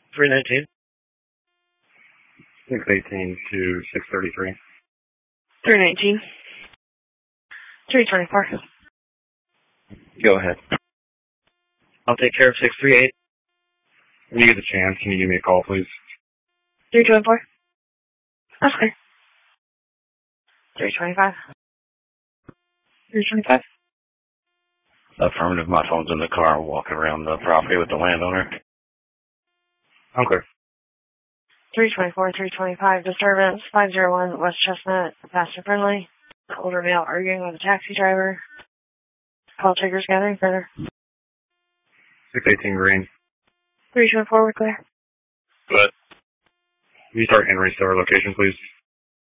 319. 618 to 633. 319. 324. Go ahead. I'll take care of 638. When you get the chance, can you give me a call, please? 324. That's clear. 325. 325. Affirmative, my phone's in the car walking around the property with the landowner. I'm clear. 324, 325. Disturbance 501 West Chestnut. Passenger friendly. Older male arguing with a taxi driver. Call takers gathering further. 618 green. 324, we're clear. Good. Can you start and restart location, please?